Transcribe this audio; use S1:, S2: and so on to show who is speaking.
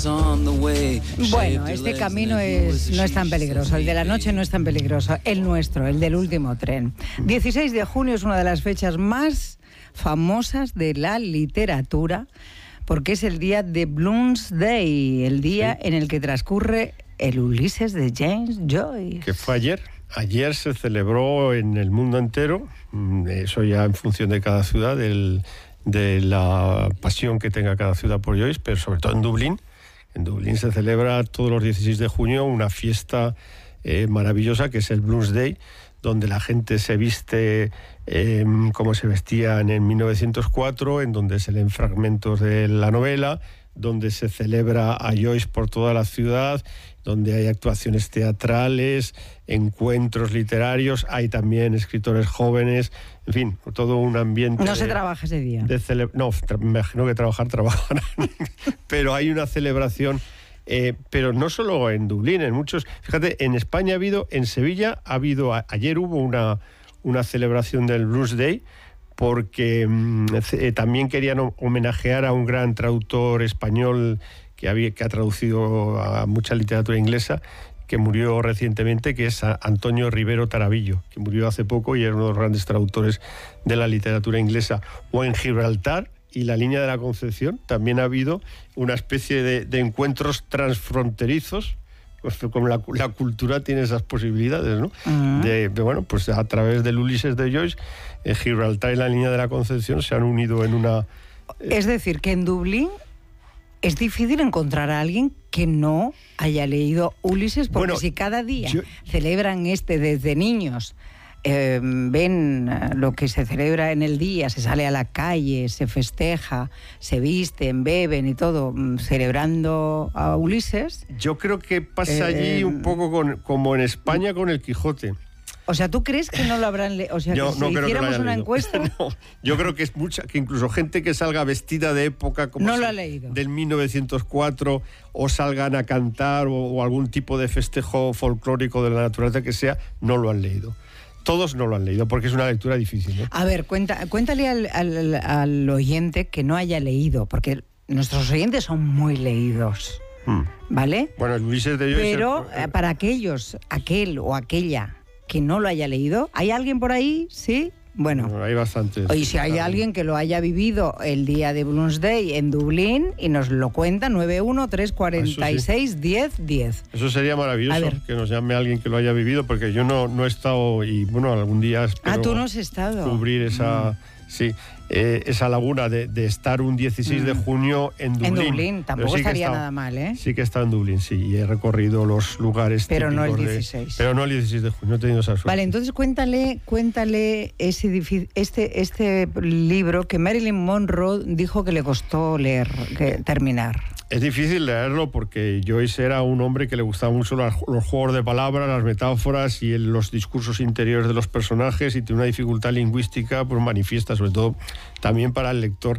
S1: Bueno, este camino no es tan peligroso, el de la noche no es tan peligroso, el nuestro, el del último tren. 16 de junio es una de las fechas más famosas de la literatura, porque es el día de Bloomsday, el día en el que transcurre el Ulises de James Joyce.
S2: Que fue ayer. Ayer se celebró en el mundo entero, eso ya en función de cada ciudad, de la pasión que tenga cada ciudad por Joyce, pero sobre todo en Dublín. En Dublín se celebra todos los 16 de junio una fiesta maravillosa que es el Bloomsday, donde la gente se viste como se vestía en el 1904, en donde se leen fragmentos de la novela, donde se celebra a Joyce por toda la ciudad, donde hay actuaciones teatrales, encuentros literarios, hay también escritores jóvenes, en fin, todo un ambiente...
S1: No se trabaja ese día.
S2: No, me imagino que trabajarán, pero hay una celebración, pero no solo en Dublín, en muchos... Fíjate, en España en Sevilla ayer hubo una celebración del Bloomsday, porque también querían homenajear a un gran traductor español que ha traducido a mucha literatura inglesa, que murió recientemente, que es Antonio Rivero Tarabillo, que murió hace poco y era uno de los grandes traductores de la literatura inglesa. O en Gibraltar y la Línea de la Concepción también ha habido una especie de encuentros transfronterizos, pues como la cultura tiene esas posibilidades, ¿no? Bueno, pues a través del Ulises de Joyce, Gibraltar y la Línea de la Concepción se han unido en una...
S1: Es decir, que en Dublín es difícil encontrar a alguien que no haya leído Ulises, porque si cada día celebran desde niños, ven lo que se celebra en el día, se sale a la calle, se festeja, se visten, beben y todo, celebrando a Ulises.
S2: Yo creo que pasa allí un poco como en España con el Quijote.
S1: O sea, ¿tú crees que no lo habrán leído? O sea,
S2: yo
S1: que
S2: no
S1: si hiciéramos una encuesta...
S2: No, yo creo que es que incluso gente que salga vestida de época como
S1: no lo ha leído.
S2: Del 1904, o salgan a cantar o algún tipo de festejo folclórico de la naturaleza que sea, no lo han leído. Todos no lo han leído, porque es una lectura difícil, ¿eh?
S1: A ver, cuéntale al oyente que no haya leído, porque nuestros oyentes son muy leídos, ¿vale?
S2: Bueno, el Ulises de Joyce...
S1: Pero para aquel o aquella que no lo haya leído, ¿hay alguien por ahí? ¿Sí? Bueno,
S2: hay bastantes.
S1: Y si hay alguien que lo haya vivido el día de Bloomsday en Dublín y nos lo cuenta, 913461010.
S2: Eso sería maravilloso, que nos llame alguien que lo haya vivido, porque yo no he estado, y bueno, algún día espero...
S1: tú no has estado.
S2: Cubrir esa... Sí, esa laguna de estar un 16 de junio en Dublín.
S1: En Dublín, tampoco estaría nada mal, ¿eh?
S2: Sí que he estado en Dublín, sí, y he recorrido los lugares
S1: pero no el 16.
S2: Pero no el 16 de junio, he tenido esa suerte.
S1: Vale, entonces cuéntale este libro que Marilyn Monroe dijo que le costó terminar.
S2: Es difícil leerlo porque Joyce era un hombre que le gustaba mucho los juegos de palabras, las metáforas y los discursos interiores de los personajes, y tiene una dificultad lingüística pues manifiesta, sobre todo también para el lector